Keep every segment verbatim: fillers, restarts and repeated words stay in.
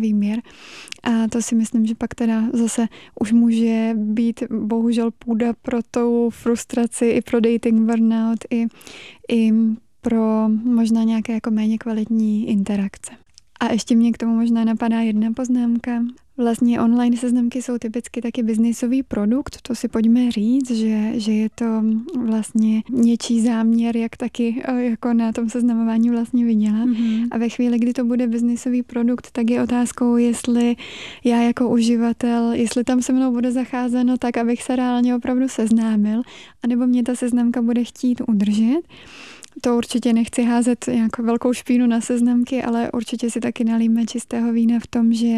výběr. A to si myslím, že pak teda zase už může být bohužel půda pro tou frustraci i pro dating burnout, i, i pro možná nějaké jako méně kvalitní interakce. A ještě mě k tomu možná napadá jedna poznámka. Vlastně online seznamky jsou typicky taky biznisový produkt, to si pojďme říct, že, že je to vlastně něčí záměr, jak taky jako na tom seznamování vlastně vydělat. Mm-hmm. A ve chvíli, kdy to bude biznisový produkt, tak je otázkou, jestli já jako uživatel, jestli tam se mnou bude zacházeno tak, abych se reálně opravdu seznámil, anebo mě ta seznamka bude chtít udržet. To určitě nechci házet nějakou velkou špínu na seznamky, ale určitě si taky nalíme čistého vína v tom, že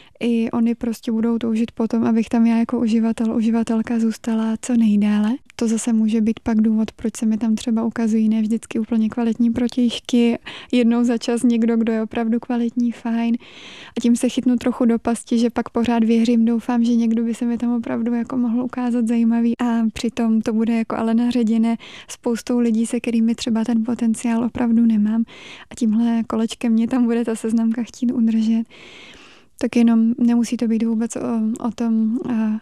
i oni prostě budou toužit potom, abych tam já jako uživatel, uživatelka zůstala co nejdále. To zase může být pak důvod, proč se mi tam třeba ukazují ne vždycky úplně kvalitní protějšky, jednou za čas někdo, kdo je opravdu kvalitní, fajn. A tím se chytnu trochu do pasti, že pak pořád věřím, doufám, že někdo by se mi tam opravdu jako mohl ukázat zajímavý a přitom to bude jako ale naředěné spoustou lidí, se kterými třeba ten potenciál opravdu nemám. A tímhle kolečkem mě tam bude ta seznamka chtít udržet. Tak jenom nemusí to být vůbec o, o tom,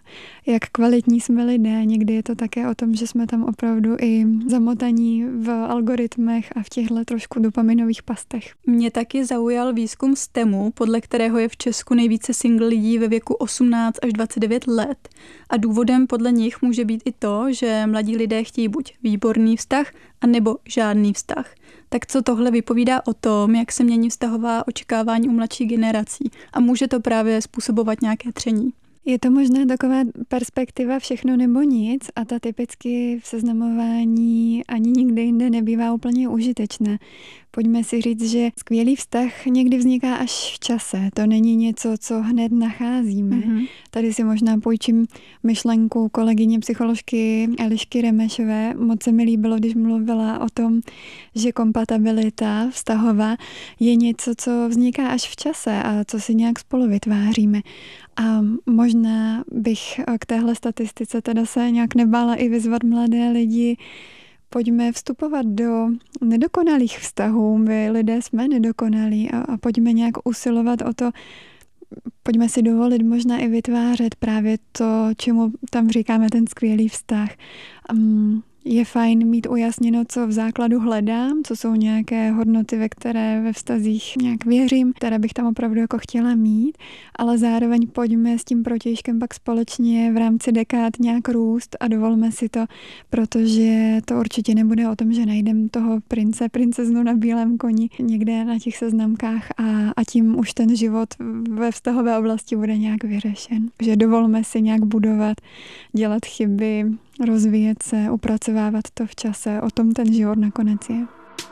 jak kvalitní jsme lidé. Někdy je to také o tom, že jsme tam opravdu i zamotaní v algoritmech a v těchto trošku dopaminových pastech. Mě taky zaujal výzkum STEMu, podle kterého je v Česku nejvíce single lidí ve věku osmnáct až dvacet devět let. A důvodem podle nich může být i to, že mladí lidé chtějí buď výborný vztah, anebo žádný vztah. Tak co tohle vypovídá o tom, jak se mění vztahová očekávání u mladší generací a může to právě způsobovat nějaké tření? Je to možná taková perspektiva všechno nebo nic a ta typicky v seznamování ani nikde jinde nebývá úplně užitečná. Pojďme si říct, že skvělý vztah někdy vzniká až v čase. To není něco, co hned nacházíme. Mm-hmm. Tady si možná půjčím myšlenku kolegyně psycholožky Elišky Remešové. Moc se mi líbilo, když mluvila o tom, že kompatibilita vztahová je něco, co vzniká až v čase a co si nějak spolu vytváříme. A možná bych k téhle statistice teda se nějak nebála i vyzvat mladé lidi. Pojďme vstupovat do nedokonalých vztahů. My lidé jsme nedokonalí a, a pojďme nějak usilovat o to, pojďme si dovolit možná i vytvářet právě to, čemu tam říkáme ten skvělý vztah. Um, Je fajn mít ujasněno, co v základu hledám, co jsou nějaké hodnoty, ve které ve vztazích nějak věřím, které bych tam opravdu jako chtěla mít, ale zároveň pojďme s tím protějškem pak společně v rámci dekád nějak růst a dovolme si to, protože to určitě nebude o tom, že najdem toho prince, princeznu na bílém koni někde na těch seznamkách a, a tím už ten život ve vztahové oblasti bude nějak vyřešen. Takže dovolme si nějak budovat, dělat chyby, rozvíjet se, upracovávat to v čase. O tom ten život nakonec je.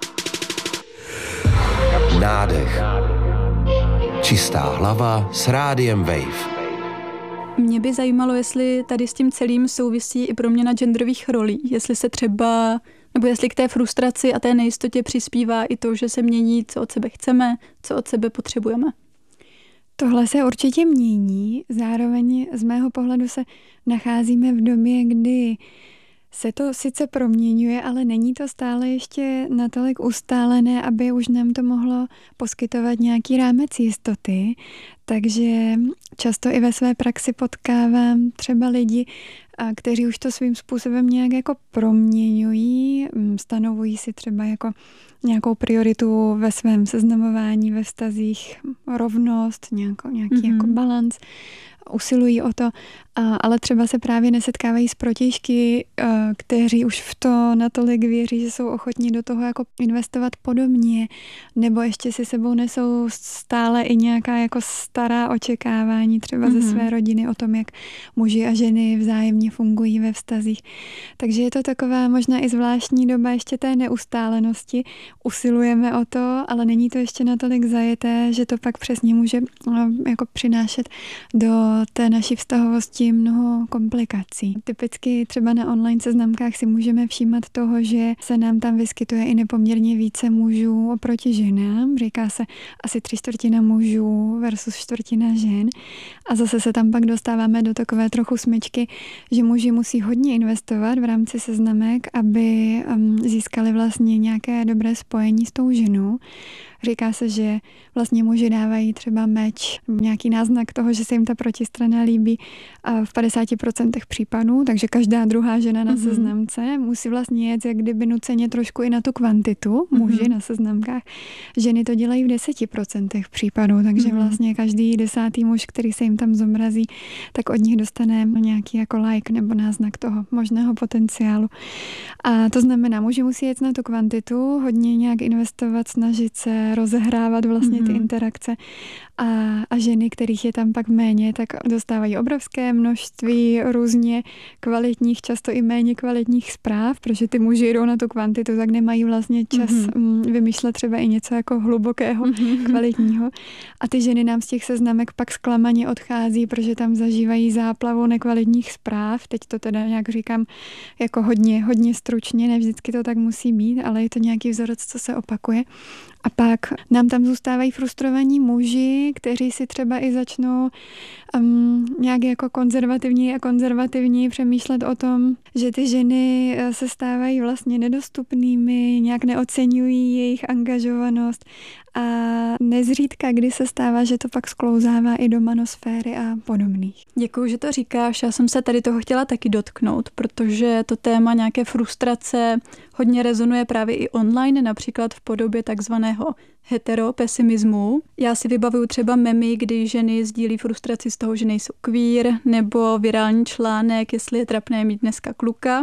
Nádech. Čistá hlava s rádiem Wave. Mě by zajímalo, jestli tady s tím celým souvisí i proměna genderových rolí. Jestli se třeba, nebo jestli k té frustraci a té nejistotě přispívá i to, že se mění, co od sebe chceme, co od sebe potřebujeme. Tohle se určitě mění, zároveň z mého pohledu se nacházíme v době, kdy se to sice proměňuje, ale není to stále ještě natolik ustálené, aby už nám to mohlo poskytovat nějaký rámec jistoty. Takže často i ve své praxi potkávám třeba lidi, kteří už to svým způsobem nějak jako proměňují, stanovují si třeba jako nějakou prioritu ve svém seznamování, ve vztazích, rovnost, nějakou, nějaký mm-hmm. jako balans, usilují o to, ale třeba se právě nesetkávají s protějšky, kteří už v to natolik věří, že jsou ochotní do toho jako investovat podobně, nebo ještě si sebou nesou stále i nějaká jako stará očekávání třeba mm-hmm. ze své rodiny o tom, jak muži a ženy vzájemně fungují ve vztazích. Takže je to taková možná i zvláštní doba ještě té neustálenosti. Usilujeme o to, ale není to ještě natolik zajeté, že to pak přesně může jako přinášet do té naší vztahovosti mnoho komplikací. Typicky třeba na online seznamkách si můžeme všímat toho, že se nám tam vyskytuje i nepoměrně více mužů oproti ženám. Říká se asi tři čtvrtina mužů versus čtvrtina žen. A zase se tam pak dostáváme do takové trochu smyčky, že muži musí hodně investovat v rámci seznamek, aby um, získali vlastně nějaké dobré spojení s tou ženou. Říká se, že vlastně muži dávají třeba meč, nějaký náznak toho, že se jim ta protistrana líbí v padesáti procentech případů, takže každá druhá žena na mm-hmm. seznamce musí vlastně jet jak kdyby nuceně trošku i na tu kvantitu, muži mm-hmm. na seznamkách. Ženy to dělají v deseti procentech případů, takže mm-hmm. vlastně každý desátý muž, který se jim tam zomrazí, tak od nich dostane nějaký jako like nebo náznak toho možného potenciálu. A to znamená, muži musí jet na tu kvantitu, hodně nějak investovat, snažit se rozehrávat vlastně ty mm-hmm. interakce a, a ženy, kterých je tam pak méně, tak dostávají obrovské množství různě kvalitních, často i méně kvalitních zpráv, protože ty muži jdou na tu kvantitu, tak nemají vlastně čas mm-hmm. vymýšlet třeba i něco jako hlubokého, mm-hmm. kvalitního. A ty ženy nám z těch seznamek pak zklamaně odchází, protože tam zažívají záplavu nekvalitních zpráv. Teď to teda nějak říkám jako hodně, hodně stručně, ne vždycky to tak musí být, ale je to nějaký vzorec, co se opakuje. A pak nám tam zůstávají frustrovaní muži, kteří si třeba i začnou um, nějak jako konzervativní a konzervativní přemýšlet o tom, že ty ženy se stávají vlastně nedostupnými, nějak neoceňují jejich angažovanost a nezřídka, kdy se stává, že to pak sklouzává i do manosféry a podobných. Děkuju, že to říkáš. Já jsem se tady toho chtěla taky dotknout, protože to téma nějaké frustrace hodně rezonuje právě i online, například v podobě takzvaného heteropesimismu. Já si vybavuju třeba memy, kdy ženy sdílí frustraci z toho, že nejsou queer, nebo virální článek, jestli je trapné mít dneska kluka.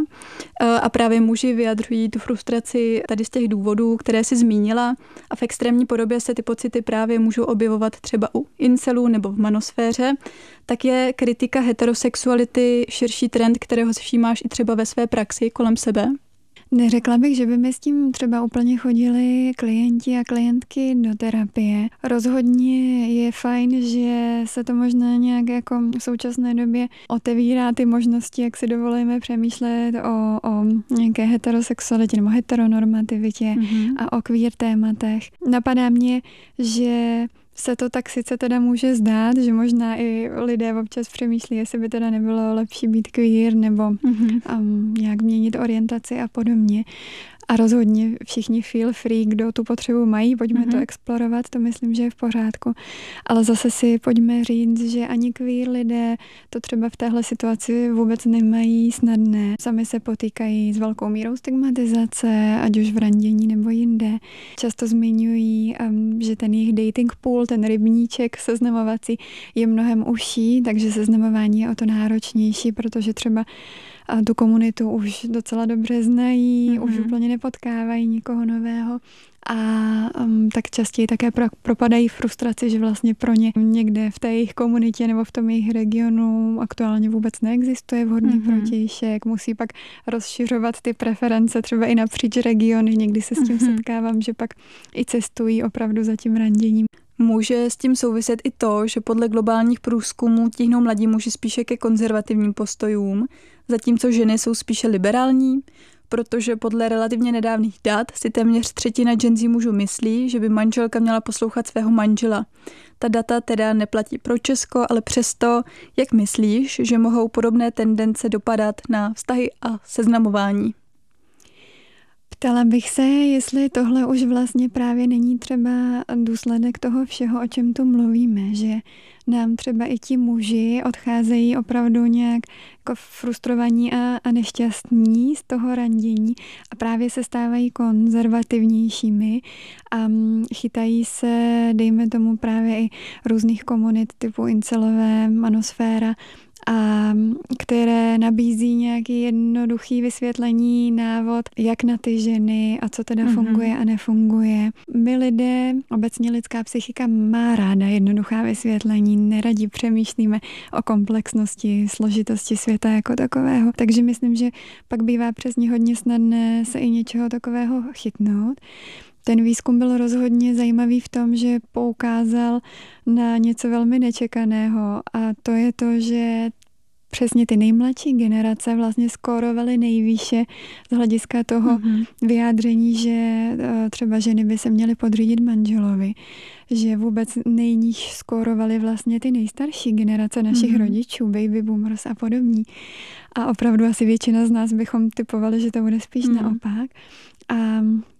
A právě muži vyjadřují tu frustraci tady z těch důvodů, které si zmínila. A v extrémní podobě se ty pocity právě můžou objevovat třeba u incelů nebo v manosféře. Tak je kritika heterosexuality širší trend, kterého si všímáš i třeba ve své praxi kolem sebe? Neřekla bych, že by mi s tím třeba úplně chodili klienti a klientky do terapie. Rozhodně je fajn, že se to možná nějak jako v současné době otevírá ty možnosti, jak si dovolíme přemýšlet o, o nějaké heterosexualitě nebo heteronormativitě mm-hmm. a o queer tématech. Napadá mě, že se to tak sice teda může zdát, že možná i lidé občas přemýšlí, jestli by teda nebylo lepší být queer nebo mm-hmm. um, nějak měnit orientaci a podobně. A rozhodně všichni feel free, kdo tu potřebu mají, pojďme mm-hmm. to explorovat, to myslím, že je v pořádku. Ale zase si pojďme říct, že ani queer lidé to třeba v téhle situaci vůbec nemají snadné. Sami se potýkají s velkou mírou stigmatizace, ať už v randění nebo jinde. Často zmiňují, um, že ten jejich dating pool, ten rybníček seznamovací je mnohem užší, takže seznamování je o to náročnější, protože třeba a tu komunitu už docela dobře znají, mm-hmm. už úplně nepotkávají nikoho nového a um, tak častěji také pro, propadají frustraci, že vlastně pro ně někde v té jejich komunitě nebo v tom jejich regionu aktuálně vůbec neexistuje vhodný mm-hmm. protějšek, musí pak rozšiřovat ty preference třeba i napříč regiony, někdy se s tím mm-hmm. setkávám, že pak i cestují opravdu za tím randěním. Může s tím souviset i to, že podle globálních průzkumů tíhnou mladí muži spíše ke konzervativním postojům, zatímco ženy jsou spíše liberální, protože podle relativně nedávných dat si téměř třetina Gen Z mužů myslí, že by manželka měla poslouchat svého manžela. Ta data teda neplatí pro Česko, ale přesto, jak myslíš, že mohou podobné tendence dopadat na vztahy a seznamování? Ptala bych se, jestli tohle už vlastně právě není třeba důsledek toho všeho, o čem tu mluvíme, že nám třeba i ti muži odcházejí opravdu nějak jako frustrovaní a, a nešťastní z toho randění a právě se stávají konzervativnějšími a chytají se, dejme tomu právě i různých komunit typu incelové, manosféra, a které nabízí nějaký jednoduchý vysvětlení, návod, jak na ty ženy a co teda mm-hmm. funguje a nefunguje. My lidé, obecně lidská psychika má ráda jednoduchá vysvětlení, neradi přemýšlíme o komplexnosti, složitosti světa jako takového. Takže myslím, že pak bývá přes ní hodně snadné se i něčeho takového chytnout. Ten výzkum byl rozhodně zajímavý v tom, že poukázal na něco velmi nečekaného a to je to, že přesně ty nejmladší generace vlastně skórovaly nejvýše z hlediska toho mm-hmm. vyjádření, že třeba ženy by se měly podřídit manželovi, že vůbec nejníž skórovaly vlastně ty nejstarší generace našich mm-hmm. rodičů, baby boomers a podobní. A opravdu asi většina z nás bychom typovali, že to bude spíš mm-hmm. naopak. A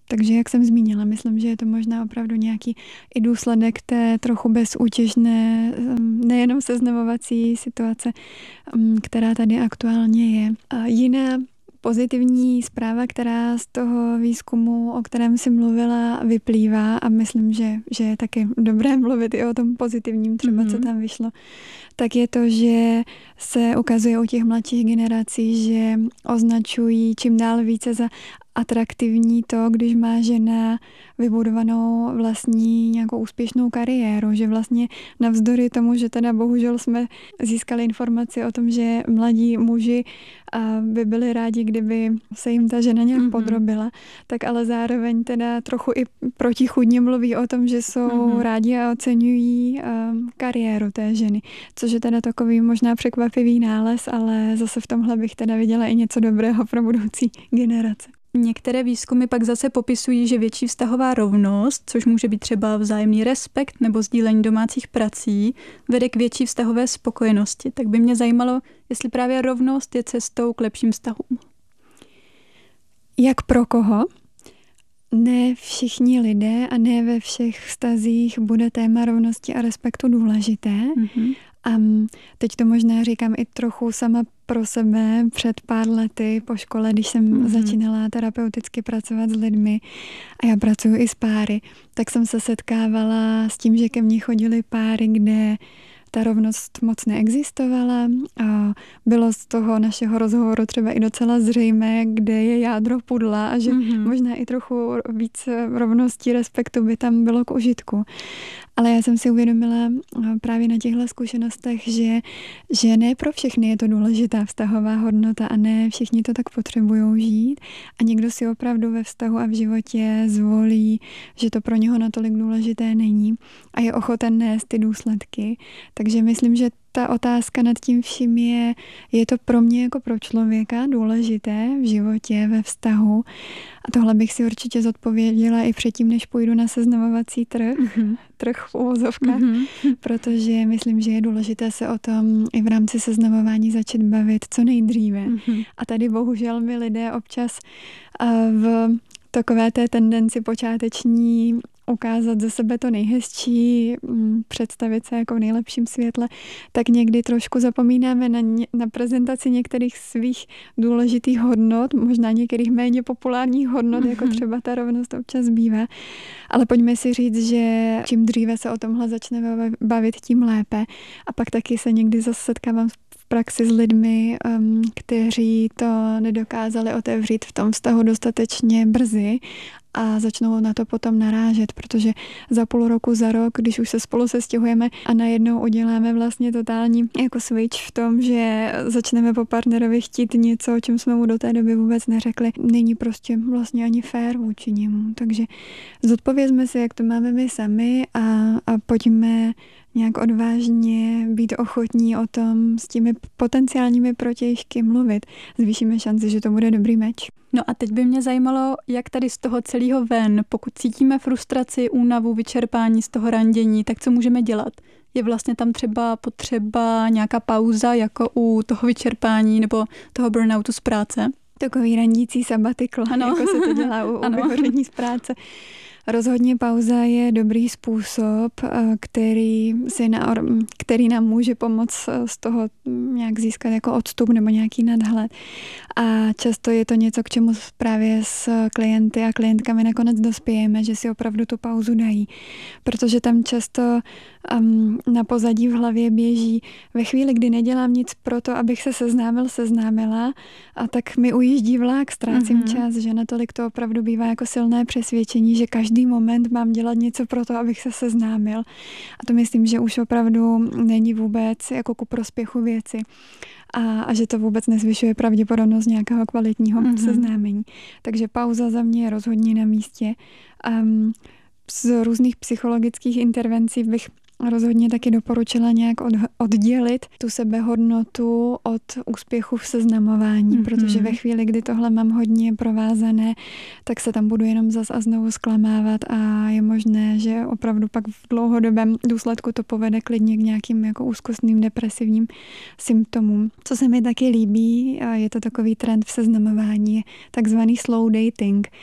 Takže jak jsem zmínila, myslím, že je to možná opravdu nějaký i důsledek té trochu bezútěžné, nejenom seznamovací situace, která tady aktuálně je. A jiná pozitivní zpráva, která z toho výzkumu, o kterém si mluvila, vyplývá, a myslím, že, že je taky dobré mluvit i o tom pozitivním, třeba mm-hmm. co tam vyšlo, tak je to, že se ukazuje u těch mladších generací, že označují čím dál více za atraktivní to, když má žena vybudovanou vlastní nějakou úspěšnou kariéru, že vlastně navzdory tomu, že teda bohužel jsme získali informaci o tom, že mladí muži by byli rádi, kdyby se jim ta žena nějak mm-hmm. podrobila, tak ale zároveň teda trochu i protichůdně mluví o tom, že jsou mm-hmm. rádi a oceňují um, kariéru té ženy, což je teda takový možná překvapivý nález, ale zase v tomhle bych teda viděla i něco dobrého pro budoucí generace. Některé výzkumy pak zase popisují, že větší vztahová rovnost, což může být třeba vzájemný respekt nebo sdílení domácích prací, vede k větší vztahové spokojenosti. Tak by mě zajímalo, jestli právě rovnost je cestou k lepším vztahům. Jak pro koho? Ne všichni lidé a ne ve všech vztazích bude téma rovnosti a respektu důležité. Mm-hmm. A teď to možná říkám i trochu sama pro sebe. Před pár lety po škole, když jsem mm-hmm. začínala terapeuticky pracovat s lidmi a já pracuji i s páry, tak jsem se setkávala s tím, že ke mně chodily páry, kde ta rovnost moc neexistovala a bylo z toho našeho rozhovoru třeba i docela zřejmé, kde je jádro pudla a že mm-hmm. možná i trochu víc rovnosti, respektu by tam bylo k užitku. Ale já jsem si uvědomila právě na těchto zkušenostech, že, že ne pro všechny je to důležitá vztahová hodnota a ne všichni to tak potřebují žít a někdo si opravdu ve vztahu a v životě zvolí, že to pro něho natolik důležité není a je ochoten nést ty důsledky. Takže myslím, že ta otázka nad tím vším je, je to pro mě jako pro člověka důležité v životě, ve vztahu. A tohle bych si určitě zodpověděla i předtím, než půjdu na seznamovací trh, mm-hmm. trh v uvozovkách, mm-hmm. protože myslím, že je důležité se o tom i v rámci seznamování začít bavit co nejdříve. Mm-hmm. A tady bohužel my lidé občas v takové té tendenci počáteční ukázat ze sebe to nejhezčí, představit se jako v nejlepším světle, tak někdy trošku zapomínáme na, ně, na prezentaci některých svých důležitých hodnot, možná některých méně populárních hodnot, mm-hmm. jako třeba ta rovnost občas bývá. Ale pojďme si říct, že čím dříve se o tomhle začneme bavit, tím lépe. A pak taky se někdy zase setkávám v praxi s lidmi, um, kteří to nedokázali otevřít v tom vztahu dostatečně brzy a začnou na to potom narážet, protože za půl roku, za rok, když už se spolu sestěhujeme a najednou uděláme vlastně totální jako switch v tom, že začneme po partnerovi chtít něco, o čem jsme mu do té doby vůbec neřekli, není prostě vlastně ani fér vůči němu. Takže zodpovězme si, jak to máme my sami a, a pojďme nějak odvážně být ochotní o tom s těmi potenciálními protějšky mluvit. Zvýšíme šanci, že to bude dobrý meč. No a teď by mě zajímalo, jak tady z toho celého ven, pokud cítíme frustraci, únavu, vyčerpání z toho randění, tak co můžeme dělat? Je vlastně tam třeba potřeba nějaká pauza, jako u toho vyčerpání nebo toho burnoutu z práce? Takový randící sabatikl, jako se to dělá u, u vyhoření z práce. Rozhodně pauza je dobrý způsob, který, si na, který nám může pomoct z toho nějak získat jako odstup nebo nějaký nadhled. A často je to něco, k čemu právě s klienty a klientkami nakonec dospějeme, že si opravdu tu pauzu dají. Protože tam často um, na pozadí v hlavě běží ve chvíli, kdy nedělám nic pro to, abych se seznámil, seznámila, a tak mi ujíždí vlak, ztrácím mm-hmm. čas, že natolik to opravdu bývá jako silné přesvědčení, že každý moment mám dělat něco pro to, abych se seznámil. A to myslím, že už opravdu není vůbec jako ku prospěchu věci. A, a že to vůbec nezvyšuje pravděpodobnost nějakého kvalitního mm-hmm. seznámení. Takže pauza za mě je rozhodně na místě. Um, z různých psychologických intervencí bych rozhodně taky doporučila nějak od, oddělit tu sebehodnotu od úspěchu v seznamování, mm-hmm. protože ve chvíli, kdy tohle mám hodně provázané, tak se tam budu jenom zas a znovu zklamávat a je možné, že opravdu pak v dlouhodobém důsledku to povede klidně k nějakým jako úzkostným depresivním symptomům. Co se mi taky líbí, je to takový trend v seznamování, takzvaný slow dating.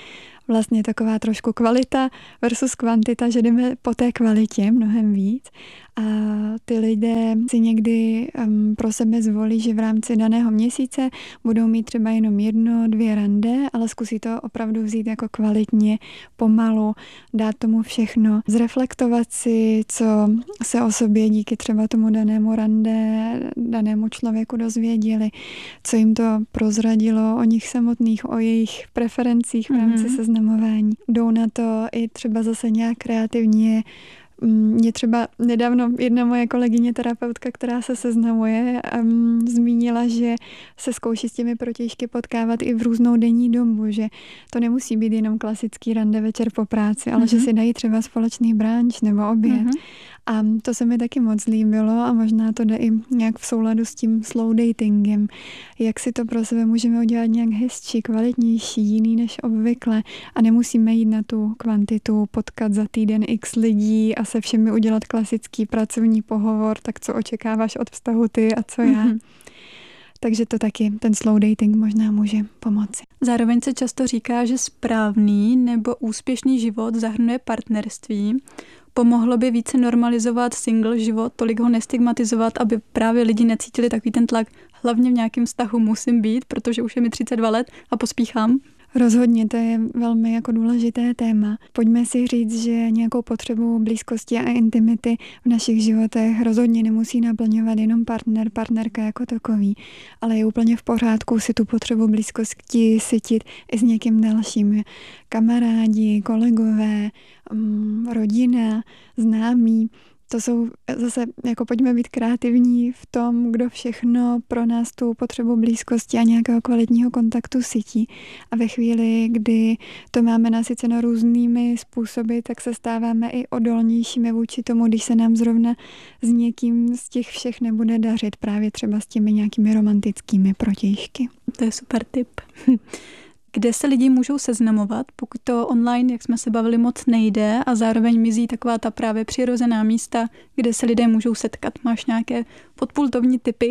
vlastně taková trošku kvalita versus kvantita, že jdeme po té kvalitě mnohem víc. A ty lidé si někdy um, pro sebe zvolí, že v rámci daného měsíce budou mít třeba jenom jedno, dvě rande, ale zkusí to opravdu vzít jako kvalitně, pomalu, dát tomu všechno, zreflektovat si, co se o sobě díky třeba tomu danému rande, danému člověku dozvěděli, co jim to prozradilo o nich samotných, o jejich preferencích v rámci mm-hmm. seznamování. Jdou na to i třeba zase nějak kreativně. Mě třeba nedávno jedna moje kolegyně terapeutka, která se seznamuje, um, zmínila, že se zkouší s těmi protějšky potkávat i v různou denní dobu, že to nemusí být jenom klasický rande večer po práci, ale mm-hmm. že si dají třeba společný brunch nebo oběd. Mm-hmm. A to se mi taky moc líbilo a možná to jde i nějak v souladu s tím slow datingem. Jak si to pro sebe můžeme udělat nějak hezčí, kvalitnější, jiný než obvykle a nemusíme jít na tu kvantitu, potkat za týden x lidí a se všemi udělat klasický pracovní pohovor, tak co očekáváš od vztahu ty a co já. Mm-hmm. Takže to taky, ten slow dating možná může pomoci. Zároveň se často říká, že správný nebo úspěšný život zahrnuje partnerství. Pomohlo by více normalizovat single život, tolik ho nestigmatizovat, aby právě lidi necítili takový ten tlak. Hlavně v nějakém vztahu musím být, protože už je mi třicet dva let a pospíchám. Rozhodně, to je velmi jako důležité téma. Pojďme si říct, že nějakou potřebu blízkosti a intimity v našich životech rozhodně nemusí naplňovat jenom partner, partnerka jako takový, ale je úplně v pořádku si tu potřebu blízkosti sytit i s někým dalším. Kamarádi, kolegové, rodina, známí. To jsou zase, jako pojďme být kreativní v tom, kdo všechno pro nás tu potřebu blízkosti a nějakého kvalitního kontaktu sytí. A ve chvíli, kdy to máme nasyceno různými způsoby, tak se stáváme i odolnějšími vůči tomu, když se nám zrovna s někým z těch všech nebude dařit, právě třeba s těmi nějakými romantickými protějšky. To je super tip. Kde se lidi můžou seznamovat, pokud to online, jak jsme se bavili, moc nejde a zároveň mizí taková ta právě přirozená místa, kde se lidé můžou setkat. Máš nějaké podpultovní tipy?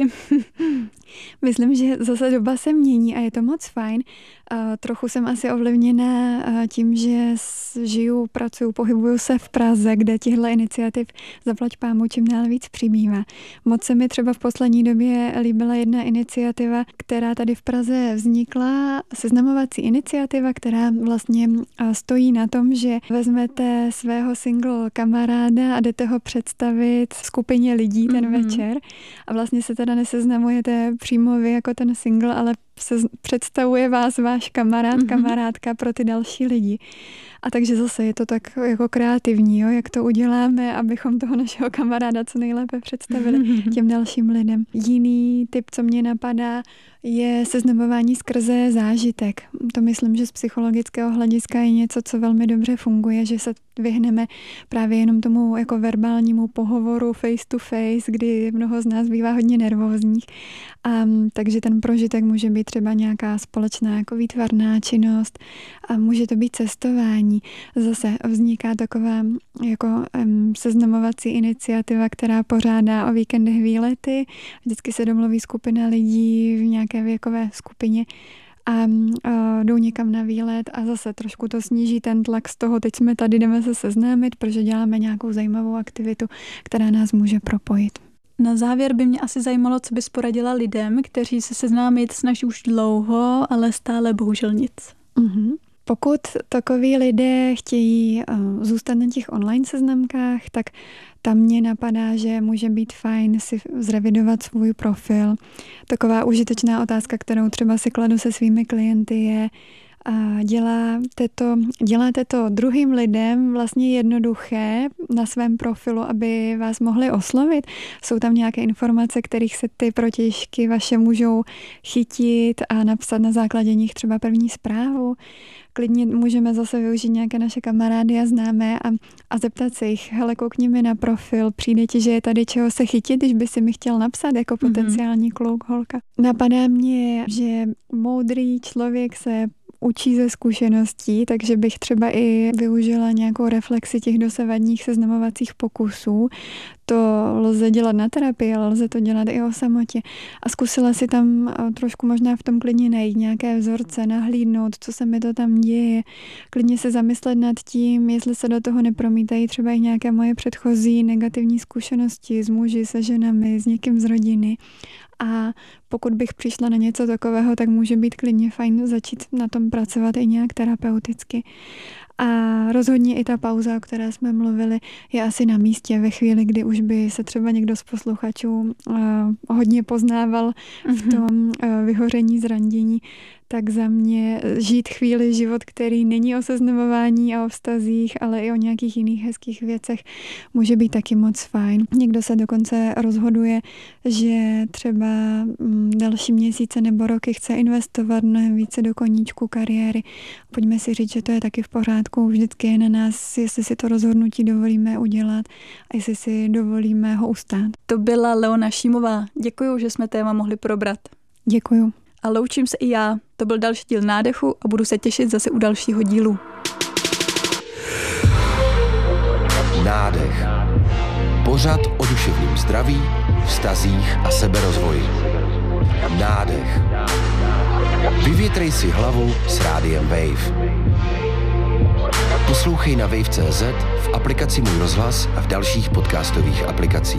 Myslím, že zase doba se mění a je to moc fajn. Uh, trochu jsem asi ovlivněná uh, tím, že žiju, pracuju, pohybuju se v Praze, kde těchto iniciativ zaplať pámu čím dál víc přibývá. Moc se mi třeba v poslední době líbila jedna iniciativa, která tady v Praze vznikla, seznamovací iniciativa, která vlastně uh, stojí na tom, že vezmete svého single kamaráda a jdete ho představit skupině lidí ten mm-hmm. večer a vlastně se teda neseznamujete přímo vy jako ten single, ale se představuje vás váš kamarád, mm-hmm. kamarádka pro ty další lidi. A takže zase je to tak jako kreativní, jo, jak to uděláme, abychom toho našeho kamaráda co nejlépe představili mm-hmm. těm dalším lidem. Jiný tip, co mě napadá, je seznamování skrze zážitek. To myslím, že z psychologického hlediska je něco, co velmi dobře funguje, že se vyhneme právě jenom tomu jako verbálnímu pohovoru face to face, kdy mnoho z nás bývá hodně nervózních. A, takže ten prožitek může být třeba nějaká společná jako výtvarná činnost a může to být cestování. Zase vzniká taková jako um, seznamovací iniciativa, která pořádá o víkendech výlety. Vždycky se domluví skupina lidí v nějaké věkové skupině a uh, jdou někam na výlet a zase trošku to sníží ten tlak z toho, teď jsme tady, jdeme se seznámit, protože děláme nějakou zajímavou aktivitu, která nás může propojit. Na závěr by mě asi zajímalo, co bys poradila lidem, kteří se seznámit snaží už dlouho, ale stále bohužel nic. Mm-hmm. Pokud takoví lidé chtějí uh, zůstat na těch online seznamkách, tak tam mě napadá, že může být fajn si zrevidovat svůj profil. Taková užitečná otázka, kterou třeba si kladu se svými klienty, je, a děláte to, děláte to druhým lidem vlastně jednoduché na svém profilu, aby vás mohli oslovit. Jsou tam nějaké informace, kterých se ty protějšky vaše můžou chytit a napsat na základě nich třeba první zprávu. Klidně můžeme zase využít nějaké naše kamarády a známé a, a zeptat se jich, hele, koukni mi na profil, přijde ti, že je tady čeho se chytit, když by si mi chtěl napsat jako potenciální kluk, holka. Napadá mě, že moudrý člověk se učí ze zkušeností, takže bych třeba i využila nějakou reflexi těch dosavadních seznamovacích pokusů. To lze dělat na terapii, ale lze to dělat i o samotě. A zkusila si tam trošku možná v tom klidně najít nějaké vzorce, nahlídnout, co se mi to tam děje. Klidně se zamyslet nad tím, jestli se do toho nepromítají třeba i nějaké moje předchozí negativní zkušenosti s muži, se ženami, s někým z rodiny. A pokud bych přišla na něco takového, tak může být klidně fajn začít na tom pracovat i nějak terapeuticky. A rozhodně i ta pauza, o které jsme mluvili, je asi na místě ve chvíli, kdy už by se třeba někdo z posluchačů uh, hodně poznával v tom uh, vyhoření, zranění, tak za mě žít chvíli život, který není o seznamování a o vztazích, ale i o nějakých jiných hezkých věcech, může být taky moc fajn. Někdo se dokonce rozhoduje, že třeba další měsíce nebo roky chce investovat mnohem více do koníčku kariéry. Pojďme si říct, že to je taky v pořádku. Vždycky je na nás, jestli si to rozhodnutí dovolíme udělat a jestli si dovolíme ho ustát. To byla Leona Šímová. Děkuju, že jsme téma mohli probrat. Děkuju. A loučím se i já. To byl další díl Nádechu a budu se těšit zase u dalšího dílu. Nádech. Pořad o duševním zdraví, vztazích a seberozvoji. Nádech. Vyvětrej si hlavu s Rádiem Wave. Poslouchej na wave tečka cé zet, v aplikaci Můj rozhlas a v dalších podcastových aplikacích.